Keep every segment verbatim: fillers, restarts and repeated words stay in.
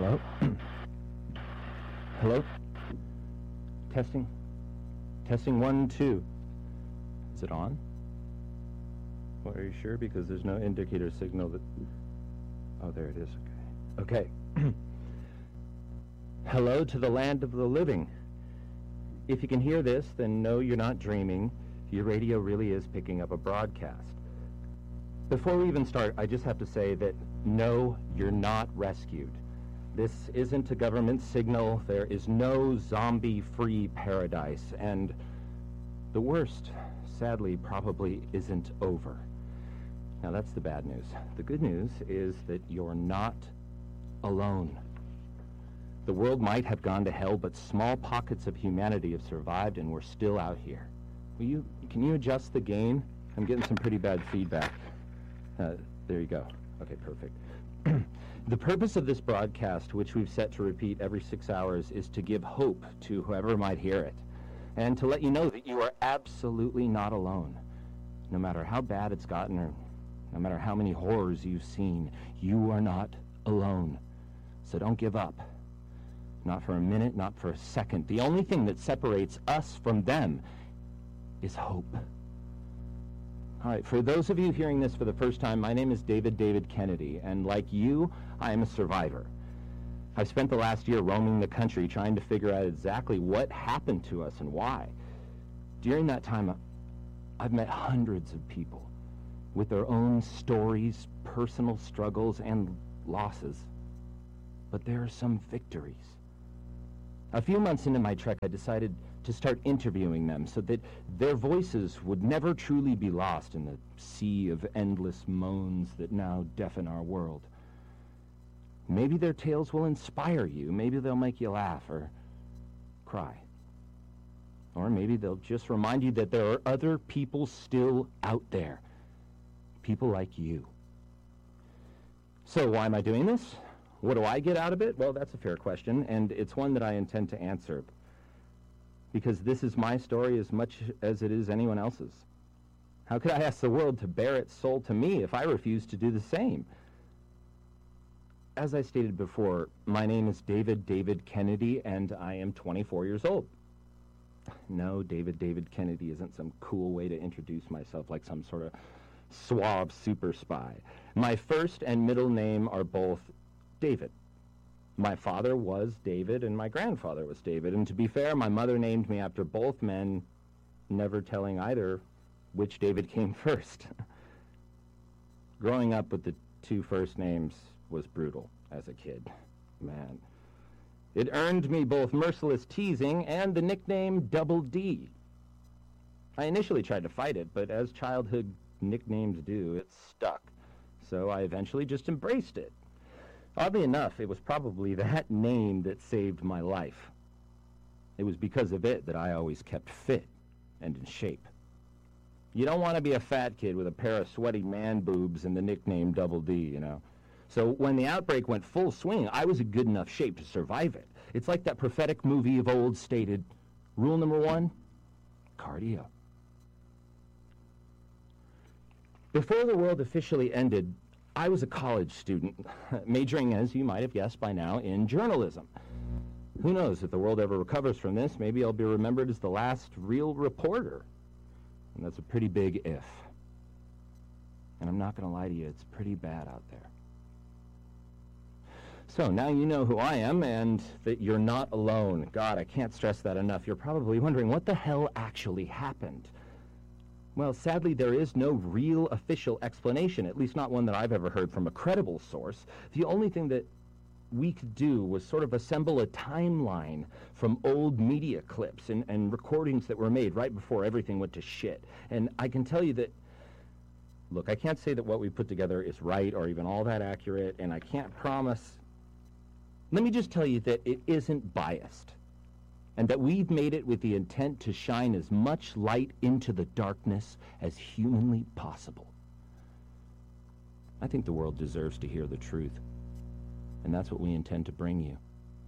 Hello? Hello? Testing? Testing one, two. Is it on? Well, are you sure? Because there's no indicator signal that... Oh, there it is. Okay. Okay. Hello to the land of the living. If you can hear this, then know you're not dreaming. Your radio really is picking up a broadcast. Before we even start, I just have to say that no, you're not rescued. This isn't a government signal. There is no zombie-free paradise. And the worst, sadly, probably isn't over. Now, that's the bad news. The good news is that you're not alone. The world might have gone to hell, but small pockets of humanity have survived, and we're still out here. Will you, can you adjust the gain? I'm getting some pretty bad feedback. Uh, there you go. Okay, perfect. The purpose of this broadcast, which we've set to repeat every six hours, is to give hope to whoever might hear it, and to let you know that you are absolutely not alone. No matter how bad it's gotten, or no matter how many horrors you've seen, you are not alone. So don't give up. Not for a minute, not for a second. The only thing that separates us from them is hope. All right, for those of you hearing this for the first time, my name is David David Kennedy, and like you, I am a survivor. I've spent the last year roaming the country trying to figure out exactly what happened to us and why. During that time, I've met hundreds of people with their own stories, personal struggles, and losses. But there are some victories. A few months into my trek, I decided to start interviewing them so that their voices would never truly be lost in the sea of endless moans that now deafen our world. Maybe their tales will inspire you. Maybe they'll make you laugh or cry. Or maybe they'll just remind you that there are other people still out there. People like you. So why am I doing this? What do I get out of it? Well, that's a fair question, and it's one that I intend to answer. Because this is my story as much as it is anyone else's. How could I ask the world to bare its soul to me if I refuse to do the same? As I stated before, my name is David David Kennedy, and I am twenty-four years old. No, David David Kennedy isn't some cool way to introduce myself like some sort of suave super spy. My first and middle name are both David. My father was David, and my grandfather was David. And to be fair, my mother named me after both men, never telling either which David came first. Growing up with the two first names was brutal as a kid. Man. It earned me both merciless teasing and the nickname Double D. I initially tried to fight it, but as childhood nicknames do, it stuck. So I eventually just embraced it. Oddly enough, it was probably that name that saved my life. It was because of it that I always kept fit and in shape. You don't want to be a fat kid with a pair of sweaty man boobs and the nickname Double D, you know. So when the outbreak went full swing, I was in good enough shape to survive it. It's like that prophetic movie of old stated, rule number one, cardio. Before the world officially ended, I was a college student, majoring, as you might have guessed by now, in journalism. Who knows, if the world ever recovers from this, maybe I'll be remembered as the last real reporter. And that's a pretty big if. And I'm not going to lie to you, it's pretty bad out there. So now you know who I am and that you're not alone. God, I can't stress that enough. You're probably wondering what the hell actually happened. Well, sadly, there is no real official explanation, at least not one that I've ever heard from a credible source. The only thing that we could do was sort of assemble a timeline from old media clips and, and recordings that were made right before everything went to shit. And I can tell you that, look, I can't say that what we put together is right or even all that accurate, and I can't promise. Let me just tell you that it isn't biased, and that we've made it with the intent to shine as much light into the darkness as humanly possible. I think the world deserves to hear the truth, and that's what we intend to bring you.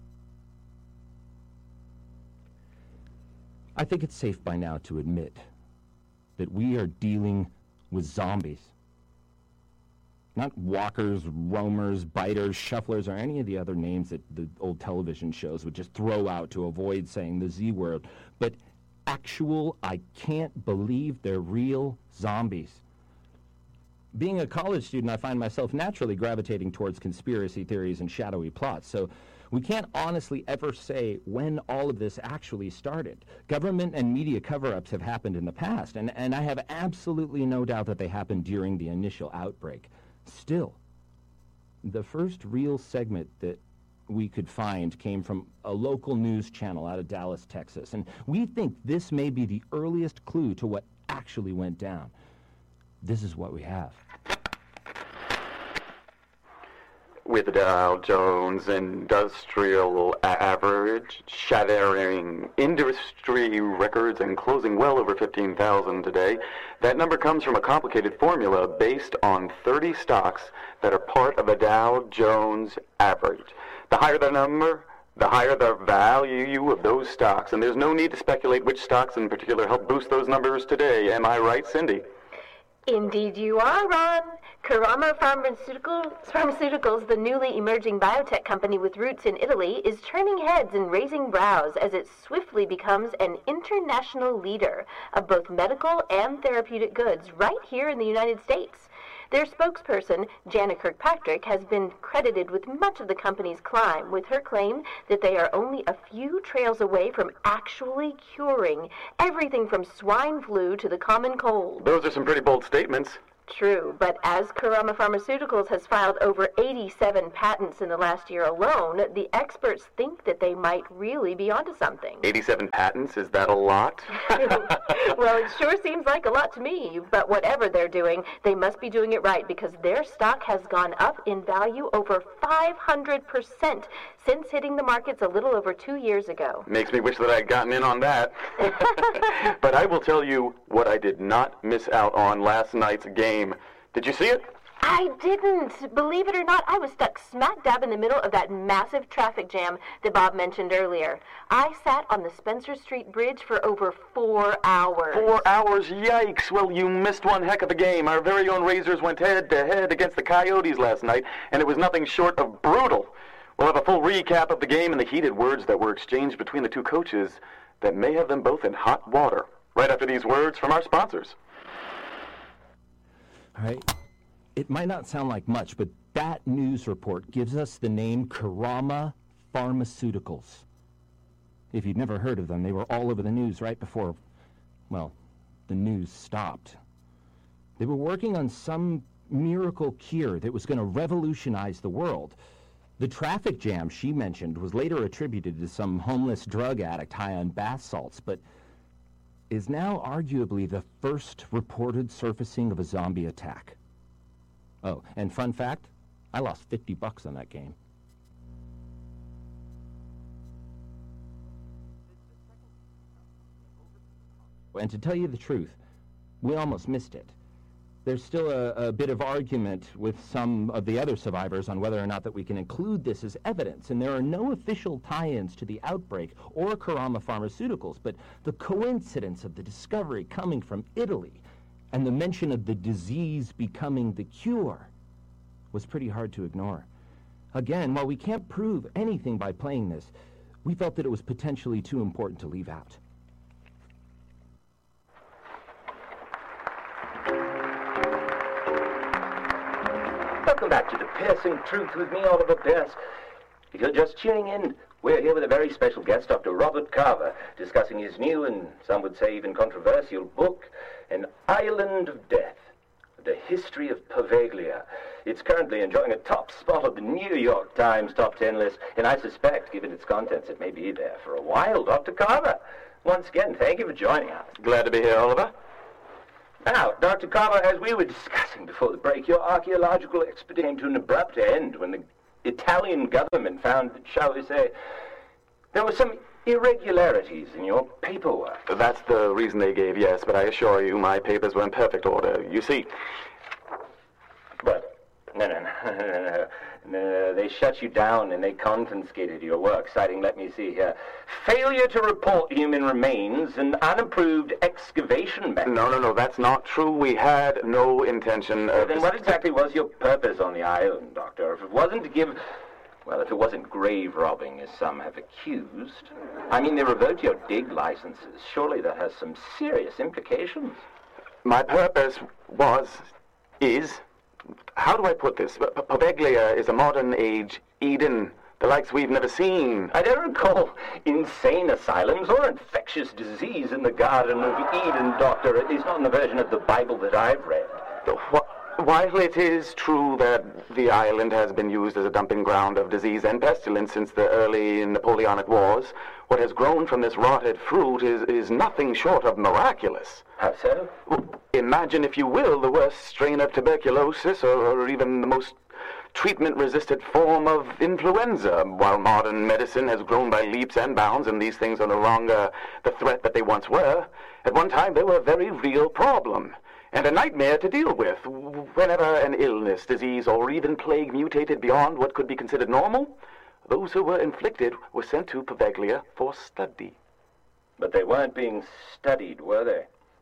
I think it's safe by now to admit that we are dealing with zombies. Not walkers, roamers, biters, shufflers, or any of the other names that the old television shows would just throw out to avoid saying the Z word, but actual, I can't believe they're real zombies. Being a college student, I find myself naturally gravitating towards conspiracy theories and shadowy plots, so we can't honestly ever say when all of this actually started. Government and media cover-ups have happened in the past, and, and I have absolutely no doubt that they happened during the initial outbreak. Still, the first real segment that we could find came from a local news channel out of Dallas, Texas, and we think this may be the earliest clue to what actually went down. This is what we have. With the Dow Jones Industrial Average shattering industry records and closing well over fifteen thousand today, that number comes from a complicated formula based on thirty stocks that are part of a Dow Jones Average. The higher the number, the higher the value of those stocks, and there's no need to speculate which stocks in particular help boost those numbers today. Am I right, Cindy? Indeed you are, Ron. Karama Pharmaceuticals, Pharmaceuticals, the newly emerging biotech company with roots in Italy, is turning heads and raising brows as it swiftly becomes an international leader of both medical and therapeutic goods right here in the United States. Their spokesperson, Jana Kirkpatrick, has been credited with much of the company's climb, with her claim that they are only a few trails away from actually curing everything from swine flu to the common cold. Those are some pretty bold statements. True, but as Karama Pharmaceuticals has filed over eighty-seven patents in the last year alone, the experts think that they might really be onto something. eighty-seven patents? Is that a lot? Well, it sure seems like a lot to me, but whatever they're doing, they must be doing it right because their stock has gone up in value over five hundred percent since hitting the markets a little over two years ago. Makes me wish that I'd gotten in on that. But I will tell you what I did not miss out on last night's game. Did you see it? I didn't. Believe it or not, I was stuck smack dab in the middle of that massive traffic jam that Bob mentioned earlier. I sat on the Spencer Street Bridge for over four hours. Four hours? Yikes. Well, you missed one heck of a game. Our very own Razors went head-to-head against the Coyotes last night, and it was nothing short of brutal. We'll have a full recap of the game and the heated words that were exchanged between the two coaches that may have them both in hot water. Right after these words from our sponsors. All right. It might not sound like much, but that news report gives us the name Karama Pharmaceuticals. If you'd never heard of them, they were all over the news right before, well, the news stopped. They were working on some miracle cure that was going to revolutionize the world. The traffic jam she mentioned was later attributed to some homeless drug addict high on bath salts, but is now arguably the first reported surfacing of a zombie attack. Oh, and fun fact, I lost fifty bucks on that game. And to tell you the truth, we almost missed it. There's still a, a bit of argument with some of the other survivors on whether or not that we can include this as evidence, and there are no official tie-ins to the outbreak or Karama Pharmaceuticals, but the coincidence of the discovery coming from Italy and the mention of the disease becoming the cure was pretty hard to ignore. Again, while we can't prove anything by playing this, we felt that it was potentially too important to leave out. Welcome back to The Piercing Truth with me, Oliver Pierce. If you're just tuning in, we're here with a very special guest, Doctor Robert Carver, discussing his new and some would say even controversial book, An Island of Death, The History of Poveglia. It's currently enjoying a top spot on the New York Times top ten list, and I suspect, given its contents, it may be there for a while. Doctor Carver, once again, thank you for joining us. Glad to be here, Oliver. Now, Doctor Carver, as we were discussing before the break, your archaeological expedition came to an abrupt end when the Italian government found that, shall we say, there were some irregularities in your paperwork. That's the reason they gave, yes, but I assure you my papers were in perfect order. You see... But, no, no, no, no, no, Uh, they shut you down and they confiscated your work, citing, let me see here, failure to report human remains and unapproved excavation methods. No, no, no, that's not true. We had no intention Well, of... then what exactly was your purpose on the island, Doctor? If it wasn't to give... Well, if it wasn't grave robbing, as some have accused, I mean, they revoked your dig licenses. Surely that has some serious implications. My purpose was, is... How do I put this? P- Poveglia is a modern-age Eden, the likes we've never seen. I don't recall insane asylums or infectious disease in the Garden of Eden, Doctor, at least not in the version of the Bible that I've read. Wh- While it is true that the island has been used as a dumping ground of disease and pestilence since the early Napoleonic Wars, what has grown from this rotted fruit is, is nothing short of miraculous. How so? Imagine, if you will, the worst strain of tuberculosis or, or even the most treatment-resistant form of influenza. While modern medicine has grown by leaps and bounds and these things are no longer the threat that they once were, at one time they were a very real problem and a nightmare to deal with. Whenever an illness, disease, or even plague mutated beyond what could be considered normal, those who were inflicted were sent to Poveglia for study. But they weren't being studied, were they?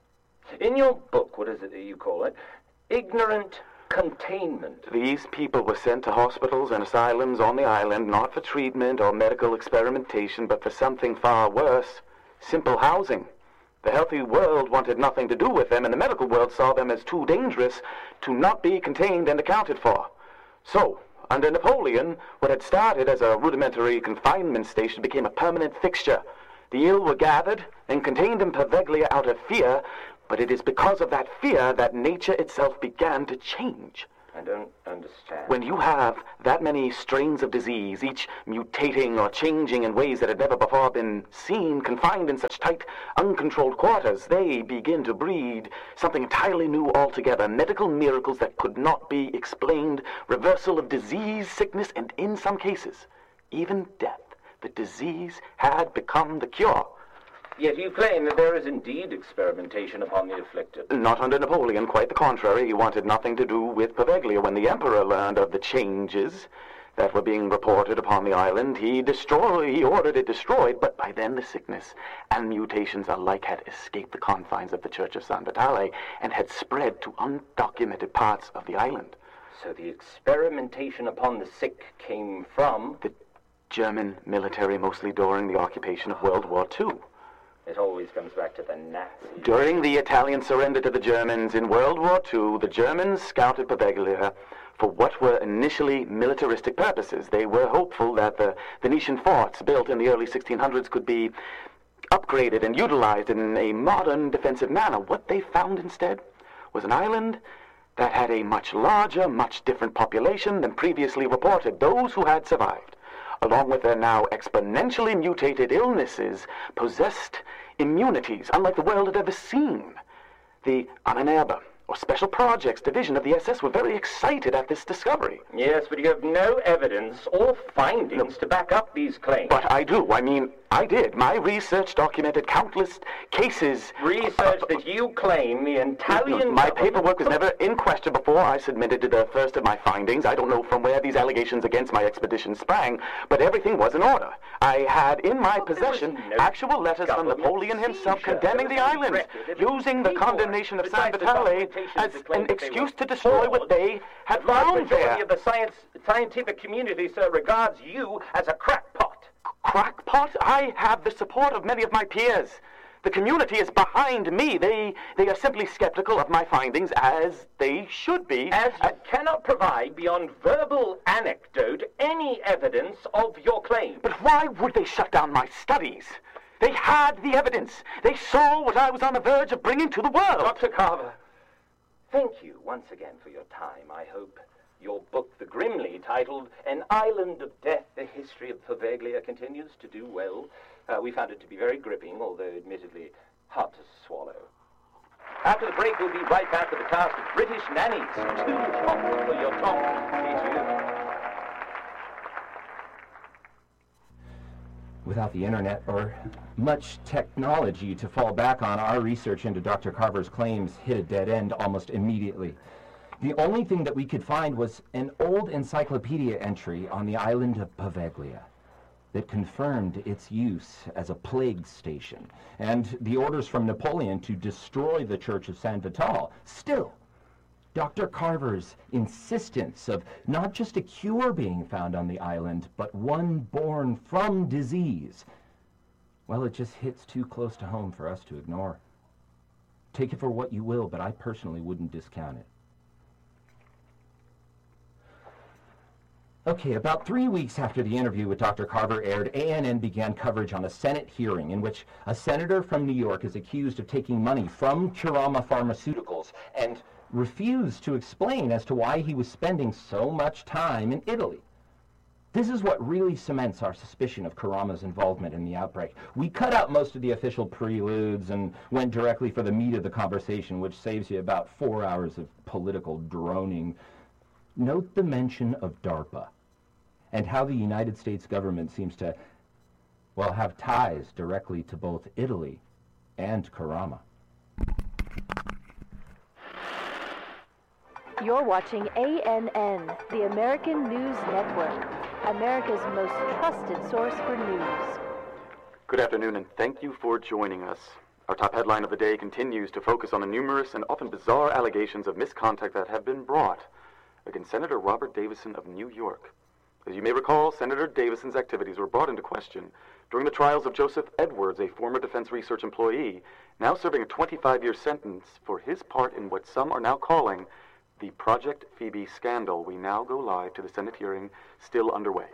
In your book, what is it that you call it? Ignorant containment. These people were sent to hospitals and asylums on the island, not for treatment or medical experimentation, but for something far worse, simple housing. The healthy world wanted nothing to do with them, and the medical world saw them as too dangerous to not be contained and accounted for. So, under Napoleon, what had started as a rudimentary confinement station became a permanent fixture. The ill were gathered and contained in Poveglia out of fear, but it is because of that fear that nature itself began to change. I don't understand. When you have that many strains of disease, each mutating or changing in ways that had never before been seen, confined in such tight, uncontrolled quarters, they begin to breed something entirely new altogether. Medical miracles that could not be explained, reversal of disease, sickness, and in some cases, even death. The disease had become the cure. Yet you claim that there is indeed experimentation upon the afflicted. Not under Napoleon, quite the contrary. He wanted nothing to do with Poveglia. When the Emperor learned of the changes that were being reported upon the island, he destroyed, he ordered it destroyed, but by then the sickness and mutations alike had escaped the confines of the Church of San Vitale and had spread to undocumented parts of the island. So the experimentation upon the sick came from... the German military, mostly during the occupation of World War Two. It always comes back to the Nazis. During the Italian surrender to the Germans in World War Two, the Germans scouted Poveglia for what were initially militaristic purposes. They were hopeful that the Venetian forts built in the early sixteen hundreds could be upgraded and utilized in a modern defensive manner. What they found instead was an island that had a much larger, much different population than previously reported. Those who had survived, along with their now exponentially mutated illnesses, possessed immunities unlike the world had ever seen. The Ahnenerbe, or Special Projects Division of the S S, were very excited at this discovery. Yes, but you have no evidence or findings no. to back up these claims. But I do. I mean, I did. My research documented countless cases... Research uh, that you claim the Italian... My paperwork was never in question before I submitted to the first of my findings. I don't know from where these allegations against my expedition sprang, but everything was in order. I had in my well, possession no actual letters from Napoleon himself condemning the island, using the condemnation of San Vitale as an excuse to destroy what they had found there. The majority of the science, scientific community, sir, regards you as a crackpot. Crackpot? I have the support of many of my peers. The community is behind me. They they are simply skeptical of my findings, as they should be. As you uh, cannot provide, beyond verbal anecdote, any evidence of your claim. But why would they shut down my studies? They had the evidence. They saw what I was on the verge of bringing to the world. Doctor Carver, thank you once again for your time. I hope your book, the grimly titled An Island of Death, The History of Poveglia, continues to do well. Uh, we found it to be very gripping, although admittedly hard to swallow. After the break, we'll be right back with the cast of British Nannies. Too hot for your tongue. Stay tuned. Without the internet or much technology to fall back on, our research into Doctor Carver's claims hit a dead end almost immediately. The only thing that we could find was an old encyclopedia entry on the island of Poveglia that confirmed its use as a plague station, and the orders from Napoleon to destroy the Church of San Vital. Still, Doctor Carver's insistence of not just a cure being found on the island, but one born from disease, well, it just hits too close to home for us to ignore. Take it for what you will, but I personally wouldn't discount it. Okay, about three weeks after the interview with Doctor Carver aired, A N N began coverage on a Senate hearing in which a senator from New York is accused of taking money from Kurama Pharmaceuticals and refused to explain as to why he was spending so much time in Italy. This is what really cements our suspicion of Kurama's involvement in the outbreak. We cut out most of the official preludes and went directly for the meat of the conversation, which saves you about four hours of political droning. Note the mention of DARPA and how the United States government seems to, well, have ties directly to both Italy and Kurama. You're watching A N N, the American News Network, America's most trusted source for news. Good afternoon, and thank you for joining us. Our top headline of the day continues to focus on the numerous and often bizarre allegations of misconduct that have been brought against Senator Robert Davison of New York. As you may recall, Senator Davison's activities were brought into question during the trials of Joseph Edwards, a former Defense Research employee, now serving a twenty-five-year sentence for his part in what some are now calling the Project Phoebe scandal. We now go live to the Senate hearing still underway.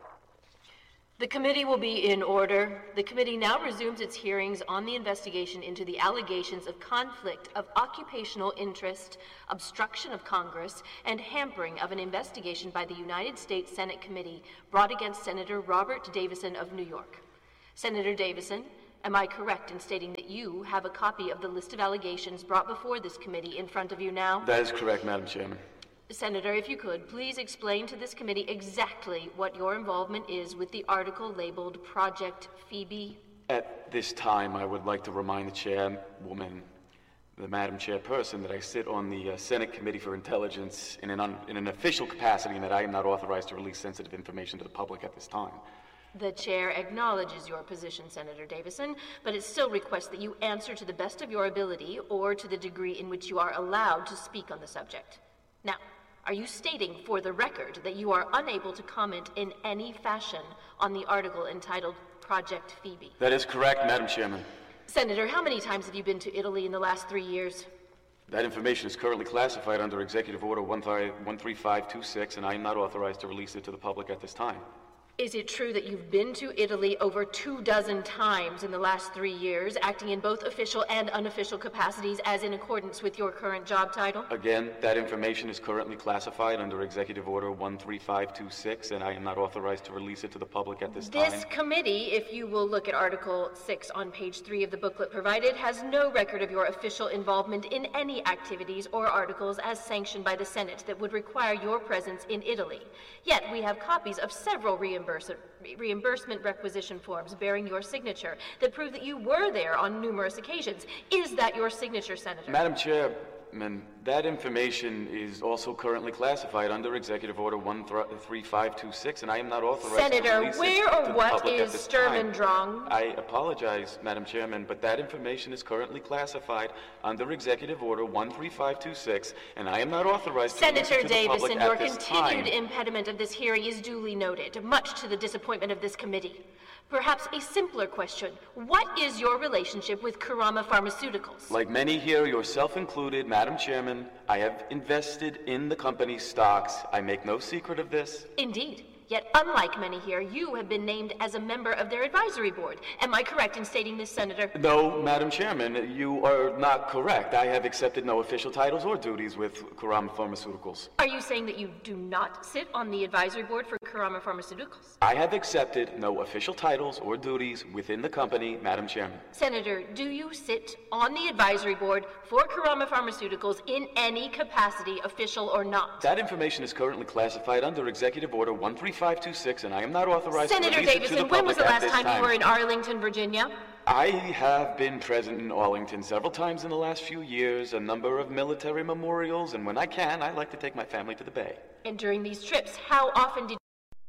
The committee will be in order. The committee now resumes its hearings on the investigation into the allegations of conflict of occupational interest, obstruction of Congress, and hampering of an investigation by the United States Senate Committee brought against Senator Robert Davison of New York. Senator Davison, am I correct in stating that you have a copy of the list of allegations brought before this committee in front of you now? That is correct, Madam Chairman. Senator, if you could, please explain to this committee exactly what your involvement is with the article labeled Project Phoebe. At this time, I would like to remind the chairwoman, the Madam Chairperson, that I sit on the uh, Senate Committee for Intelligence in an, un- in an official capacity and that I am not authorized to release sensitive information to the public at this time. The chair acknowledges your position, Senator Davison, but it still requests that you answer to the best of your ability or to the degree in which you are allowed to speak on the subject. Now, are you stating for the record that you are unable to comment in any fashion on the article entitled Project Phoebe? That is correct, Madam Chairman. Senator, how many times have you been to Italy in the last three years? That information is currently classified under Executive Order one three five two six, and I am not authorized to release it to the public at this time. Is it true that you've been to Italy over two dozen times in the last three years, acting in both official and unofficial capacities as in accordance with your current job title? Again, that information is currently classified under Executive Order one three five two six, and I am not authorized to release it to the public at this time. This committee, if you will look at Article six on page three of the booklet provided, has no record of your official involvement in any activities or articles as sanctioned by the Senate that would require your presence in Italy. Yet we have copies of several reimbursement reimbursement requisition forms bearing your signature that prove that you were there on numerous occasions. Is that your signature, Senator? Madam Chairman, that information is also currently classified under Executive Order one three five two six, and I am not authorized Senator, to release where it or to the what public is at this Sturm time. und Drang? I apologize, Madam Chairman, but that information is currently classified under Executive Order one three five two six, and I am not authorized to release Senator it to the public Davison, your at this continued time. impediment of this hearing is duly noted, much to the disappointment of this committee. Perhaps a simpler question. What is your relationship with Kurama Pharmaceuticals? Like many here, yourself included, Madam Chairman, I have invested in the company's stocks. I make no secret of this. Indeed. Yet, unlike many here, you have been named as a member of their advisory board. Am I correct in stating this, Senator? No, Madam Chairman, you are not correct. I have accepted no official titles or duties with Kurama Pharmaceuticals. Are you saying that you do not sit on the advisory board for Kurama Pharmaceuticals? I have accepted no official titles or duties within the company, Madam Chairman. Senator, do you sit on the advisory board for Kurama Pharmaceuticals in any capacity, official or not? That information is currently classified under Executive Order one three five two six, and I am not authorized Senator to release Davison, it to the when was the public last at this time you were in Arlington, Virginia? I have been present in Arlington several times in the last few years, a number of military memorials, and when I can, I like to take my family to the Bay. And during these trips, how often did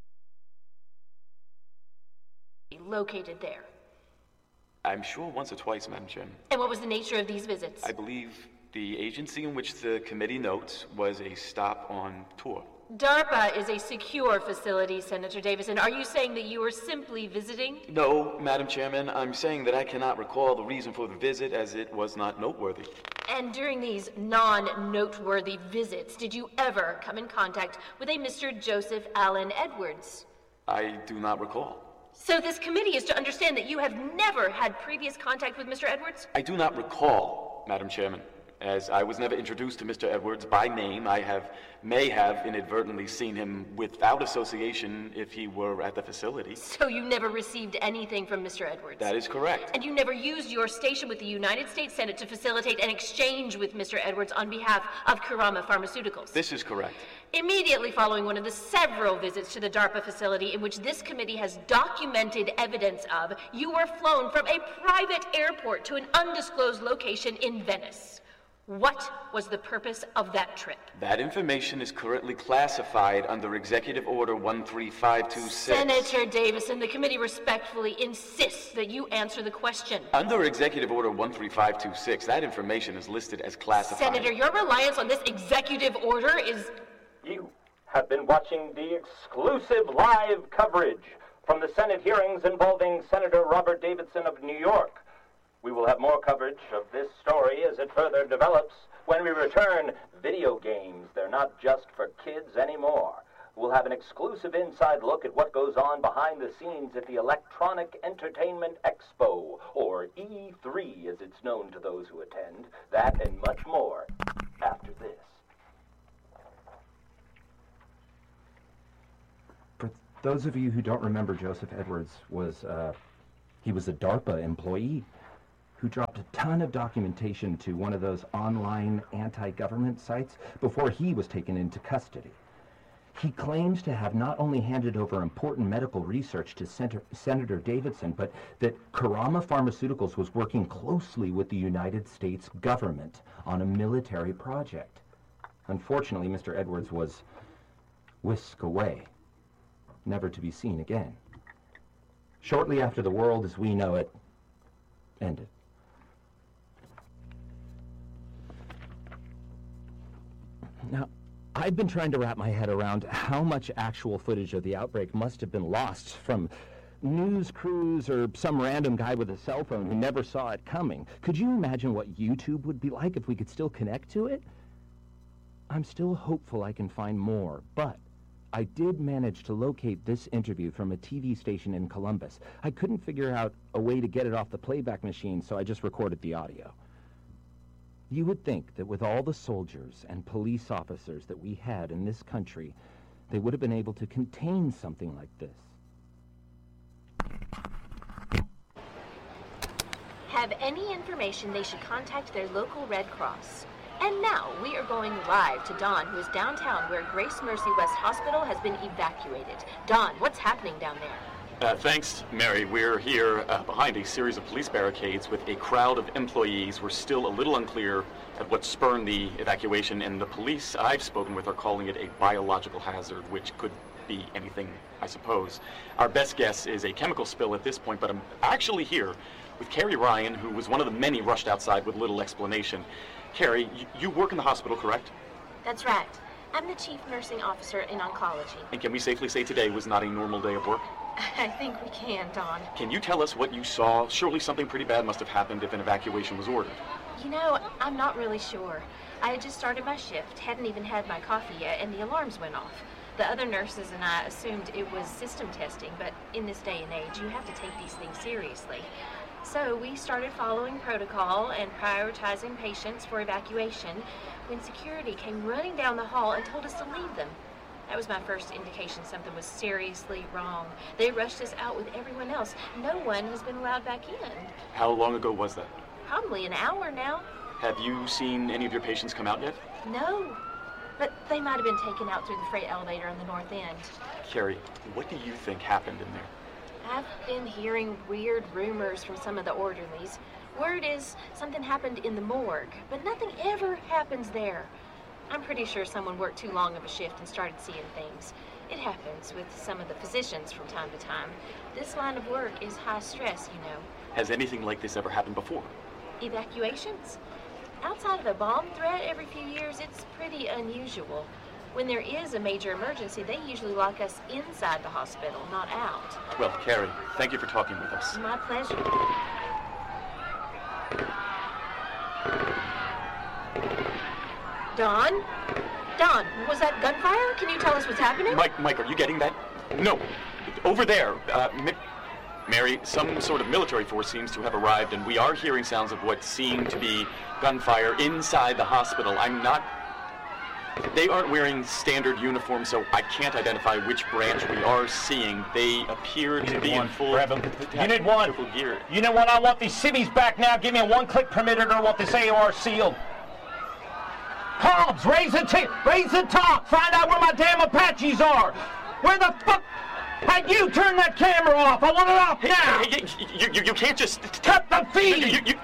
you located there? I'm sure once or twice, Madam Chairman. And what was the nature of these visits? I believe the agency in which the committee notes was a stop on tour. DARPA is a secure facility, Senator Davison. Are you saying that you were simply visiting? No, Madam Chairman, I'm saying that I cannot recall the reason for the visit as it was not noteworthy. And during these non-noteworthy visits, did you ever come in contact with a Mister Joseph Allen Edwards? I do not recall. So this committee is to understand that you have never had previous contact with Mister Edwards? I do not recall, Madam Chairman. As I was never introduced to Mister Edwards by name, I have may have inadvertently seen him without association if he were at the facility. So you never received anything from Mister Edwards? That is correct. And you never used your station with the United States Senate to facilitate an exchange with Mister Edwards on behalf of Kurama Pharmaceuticals? This is correct. Immediately following one of the several visits to the DARPA facility in which this committee has documented evidence of, you were flown from a private airport to an undisclosed location in Venice. What was the purpose of that trip? That information is currently classified under Executive Order one three five two six. Senator Davison, the committee respectfully insists that you answer the question. Under Executive Order one three five two six, that information is listed as classified. Senator, your reliance on this executive order is... You have been watching the exclusive live coverage from the Senate hearings involving Senator Robert Davidson of New York. We will have more coverage of this story as it further develops when we return. Video games, they're not just for kids anymore. We'll have an exclusive inside look at what goes on behind the scenes at the Electronic Entertainment Expo, or E three as it's known to those who attend. That and much more after this. For those of you who don't remember, Joseph Edwards was, uh, he was a DARPA employee who dropped a ton of documentation to one of those online anti-government sites before he was taken into custody. He claims to have not only handed over important medical research to Senator, Senator Davidson, but that Kurama Pharmaceuticals was working closely with the United States government on a military project. Unfortunately, Mister Edwards was whisked away, never to be seen again. Shortly after the world as we know it ended. Now, I've been trying to wrap my head around how much actual footage of the outbreak must have been lost from news crews or some random guy with a cell phone who never saw it coming. Could you imagine what YouTube would be like if we could still connect to it? I'm still hopeful I can find more, but I did manage to locate this interview from a T V station in Columbus. I couldn't figure out a way to get it off the playback machine, so I just recorded the audio. You would think that with all the soldiers and police officers that we had in this country, they would have been able to contain something like this. Have any information, they should contact their local Red Cross. And now we are going live to Dawn, who is downtown where Grace Mercy West Hospital has been evacuated. Dawn, what's happening down there? Uh, thanks, Mary. We're here uh, behind a series of police barricades with a crowd of employees. We're still a little unclear at what spurned the evacuation, and the police I've spoken with are calling it a biological hazard, which could be anything, I suppose. Our best guess is a chemical spill at this point, but I'm actually here with Carrie Ryan, who was one of the many rushed outside with little explanation. Carrie, you, you work in the hospital, correct? That's right. I'm the chief nursing officer in oncology. And can we safely say today was not a normal day of work? I think we can, Dawn. Can you tell us what you saw? Surely something pretty bad must have happened if an evacuation was ordered. You know, I'm not really sure. I had just started my shift, hadn't even had my coffee yet, and the alarms went off. The other nurses and I assumed it was system testing, but in this day and age, you have to take these things seriously. So we started following protocol and prioritizing patients for evacuation when security came running down the hall and told us to leave them. That was my first indication something was seriously wrong. They rushed us out with everyone else. No one has been allowed back in. How long ago was that? Probably an hour now. Have you seen any of your patients come out yet? No. but they might have been taken out through the freight elevator on the north end. Carrie, what do you think happened in there? I've been hearing weird rumors from some of the orderlies. Word is something happened in the morgue, but nothing ever happens there. I'm pretty sure someone worked too long of a shift and started seeing things. It happens with some of the physicians from time to time. This line of work is high stress, you know. Has anything like this ever happened before? Evacuations? Outside of a bomb threat every few years, it's pretty unusual. When there is a major emergency, they usually lock us inside the hospital, not out. Well, Carrie, thank you for talking with us. My pleasure. Don? Don, was that gunfire? Can you tell us what's happening? Mike, Mike, are you getting that? No. Over there. Uh, Mi- Mary, some sort of military force seems to have arrived, and we are hearing sounds of what seem to be gunfire inside the hospital. I'm not... They aren't wearing standard uniforms, so I can't identify which branch we are seeing. They appear to be in full... Grab 'em. Unit one. Gear. Unit one, I want these civvies back now. Give me a one-click permitted, or I want this A R sealed. Hobbs, raise the t- raise the top. Find out where my damn Apaches are. Where the fuck... Hey, you turn that camera off. I want it off now. Hey, hey, you, you, you can't just... Cut the feed. You, you, you,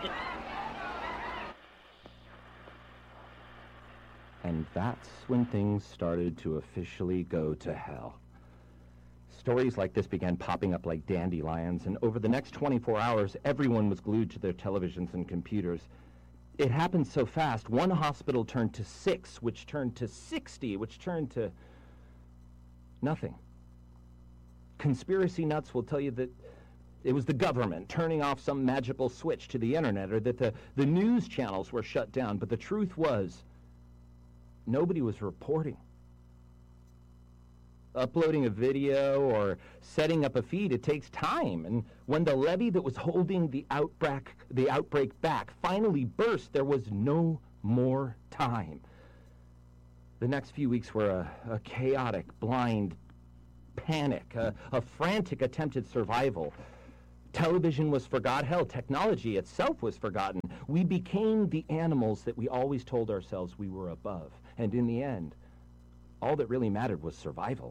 And that's when things started to officially go to hell. Stories like this began popping up like dandelions, and over the next twenty-four hours, everyone was glued to their televisions and computers. It happened so fast, one hospital turned to six, which turned to sixty, which turned to nothing. Conspiracy nuts will tell you that it was the government turning off some magical switch to the internet, or that the, the news channels were shut down, but the truth was, nobody was reporting. Uploading a video or setting up a feed, it takes time. And when the levee that was holding the outbreak, the outbreak back finally burst, there was no more time. The next few weeks were a, a chaotic, blind panic, a, a frantic attempt at survival. Television was forgot. Hell, technology itself was forgotten. We became the animals that we always told ourselves we were above. And in the end, all that really mattered was survival.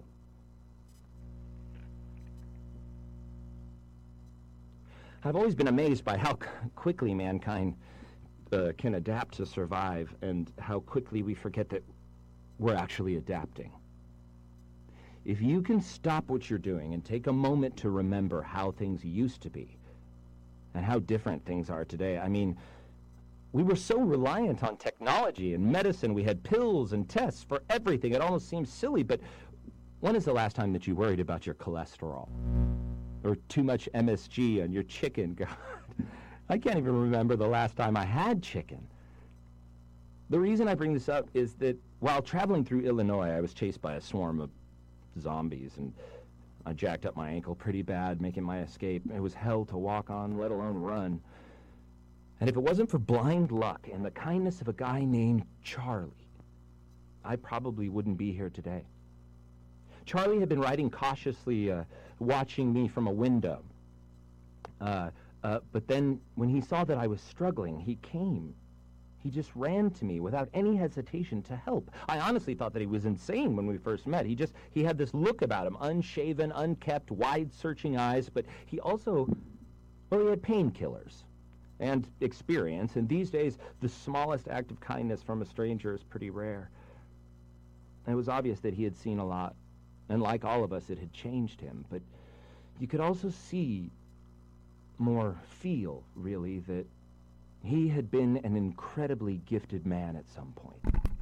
I've always been amazed by how c- quickly mankind uh, can adapt to survive, and how quickly we forget that we're actually adapting. If you can stop what you're doing and take a moment to remember how things used to be and how different things are today, I mean, we were so reliant on technology and medicine. We had pills and tests for everything. It almost seems silly, but when is the last time that you worried about your cholesterol? Or too much M S G on your chicken? God, I can't even remember the last time I had chicken. The reason I bring this up is that while traveling through Illinois, I was chased by a swarm of zombies, and I jacked up my ankle pretty bad making my escape. It was hell to walk on, let alone run. And if it wasn't for blind luck and the kindness of a guy named Charlie, I probably wouldn't be here today. Charlie had been riding cautiously, uh, watching me from a window. Uh, uh, but then when he saw that I was struggling, he came. He just ran to me without any hesitation to help. I honestly thought that he was insane when we first met. He just, he had this look about him, unshaven, unkept, wide-searching eyes, but he also, well, he had painkillers and experience, and these days, the smallest act of kindness from a stranger is pretty rare. And it was obvious that he had seen a lot, and like all of us, it had changed him, but you could also see, more feel, really, that he had been an incredibly gifted man at some point.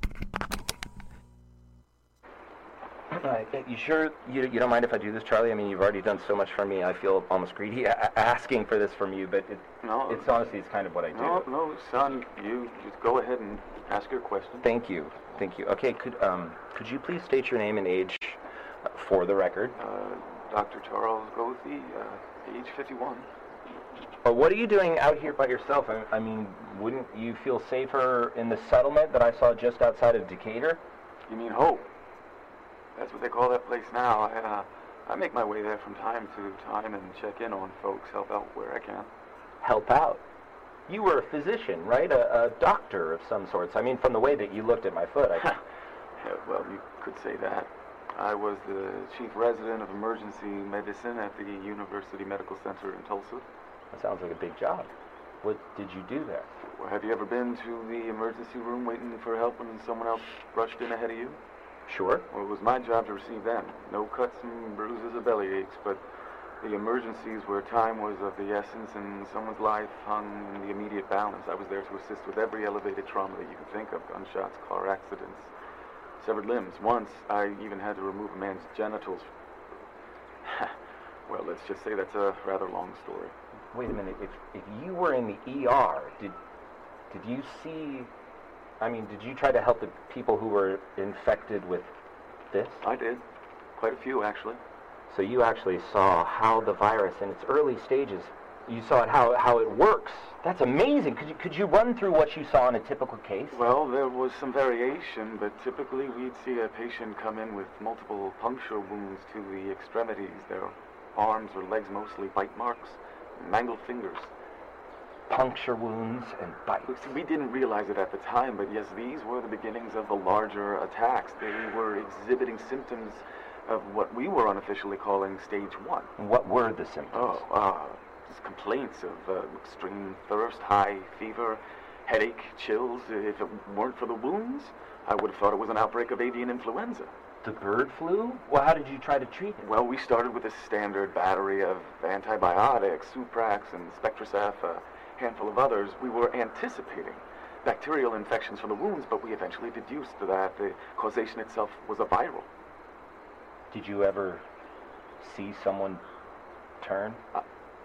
Uh, you sure you, you don't mind if I do this, Charlie? I mean, you've already done so much for me. I feel almost greedy a- asking for this from you, but it, No. it's honestly it's kind of what I do. No, no, son, you just go ahead and ask your question. Thank you, thank you. Okay, could um could you please state your name and age uh, for the record? Uh, Doctor Charles Goethe, uh, age fifty-one. Well, what are you doing out here by yourself? I, I mean, wouldn't you feel safer in the settlement that I saw just outside of Decatur? You mean Hope? That's what they call that place now. I, uh, I make my way there from time to time and check in on folks, help out where I can. Help out? You were a physician, right? A, a doctor of some sorts. I mean, from the way that you looked at my foot, I... Well, you could say that. I was the chief resident of emergency medicine at the University Medical Center in Tulsa. That sounds like a big job. What did you do there? Well, have you ever been to the emergency room waiting for help when someone else rushed in ahead of you? Sure. Well, it was my job to receive them. No cuts and bruises or belly aches, but the emergencies where time was of the essence and someone's life hung in the immediate balance. I was there to assist with every elevated trauma that you can think of. Gunshots, car accidents, severed limbs. Once, I even had to remove a man's genitals. Well, let's just say that's a rather long story. Wait a minute. If if you were in the E R, did did you see... I mean, did you try to help the people who were infected with this? I did. Quite a few, actually. So you actually saw how the virus in its early stages, you saw it how, how it works. That's amazing. Could you, could you run through what you saw in a typical case? Well, there was some variation, but typically we'd see a patient come in with multiple puncture wounds to the extremities, their arms or legs mostly, bite marks, mangled fingers. Puncture wounds and bites. Look, see, we didn't realize it at the time, but yes, these were the beginnings of the larger attacks. They were exhibiting symptoms of what we were unofficially calling stage one. And what were the symptoms? Oh, uh, just complaints of uh, extreme thirst, high fever, headache, chills. If it weren't for the wounds, I would have thought it was an outbreak of avian influenza. The bird flu? Well, how did you try to treat it? Well, we started with a standard battery of antibiotics, Suprax and Spectracef, a handful of others. We were anticipating bacterial infections from the wounds, but we eventually deduced that the causation itself was a viral. Did you ever see someone turn? Uh,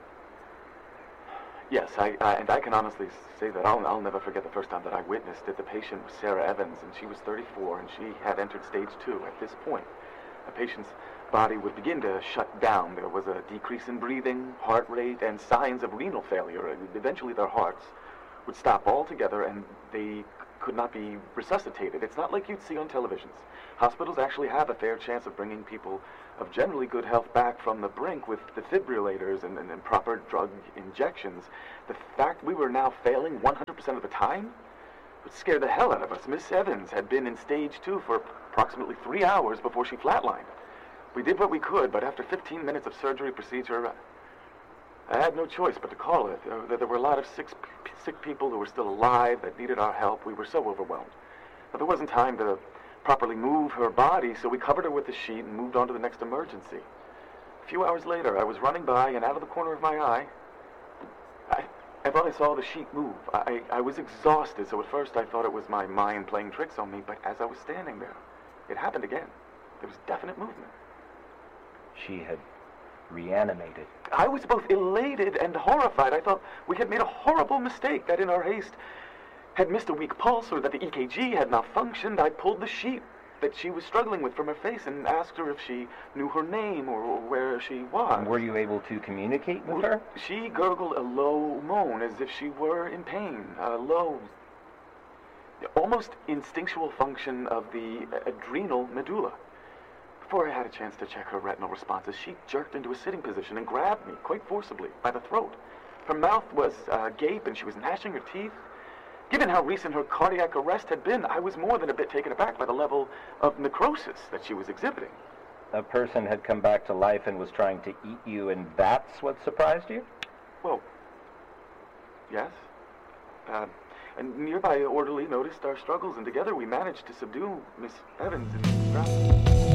yes, I, I and I can honestly say that I'll, I'll never forget the first time that I witnessed it. The patient was Sarah Evans, and she was thirty-four, and she had entered stage two. At this point, the patient's body would begin to shut down. There was a decrease in breathing, heart rate, and signs of renal failure. Eventually, their hearts would stop altogether, and they could not be resuscitated. It's not like you'd see on televisions. Hospitals actually have a fair chance of bringing people of generally good health back from the brink with defibrillators and, and, and proper drug injections. The fact we were now failing one hundred percent of the time would scare the hell out of us. Miss Evans had been in stage two for approximately three hours before she flatlined. We did what we could, but after fifteen minutes of surgery procedure, I had no choice but to call it. There, there were a lot of sick, sick people who were still alive that needed our help. We were so overwhelmed. But there wasn't time to properly move her body, so we covered her with the sheet and moved on to the next emergency. A few hours later, I was running by, and out of the corner of my eye, I, I thought I saw the sheet move. I, I was exhausted, so at first I thought it was my mind playing tricks on me, but as I was standing there, it happened again. There was definite movement. She had reanimated. I was both elated and horrified. I thought we had made a horrible mistake, that in our haste had missed a weak pulse or that the E K G had malfunctioned. I pulled the sheet that she was struggling with from her face and asked her if she knew her name or where she was. And were you able to communicate with her? She gurgled a low moan as if she were in pain. A low, almost instinctual function of the adrenal medulla. Before I had a chance to check her retinal responses, she jerked into a sitting position and grabbed me, quite forcibly, by the throat. Her mouth was uh, agape and she was gnashing her teeth. Given how recent her cardiac arrest had been, I was more than a bit taken aback by the level of necrosis that she was exhibiting. A person had come back to life and was trying to eat you, and that's what surprised you? Well, yes. Uh, a nearby orderly noticed our struggles, and together we managed to subdue Miss Evans and Strauss.